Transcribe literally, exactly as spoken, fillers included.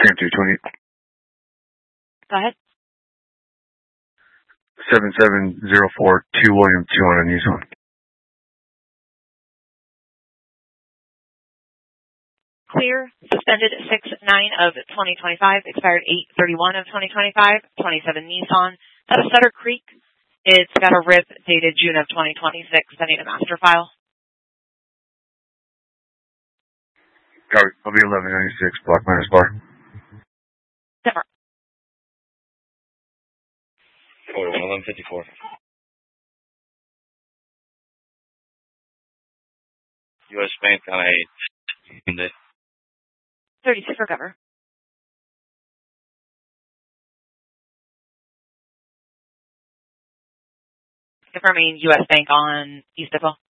Same three twenty. Go ahead. seven seven zero four two William two on a Nissan. Clear, suspended six nine of twenty twenty-five, expired eight thirty-one of twenty twenty-five, twenty-seven Nissan. Out of Sutter Creek. It's got a R I P dated June of twenty twenty-six. I need a master file. I'll be eleven ninety-six, block minus bar. Never. eleven fifty-four. U S Bank on a Hyundai. thirty-six recover. Confirming U S Bank on East Depot.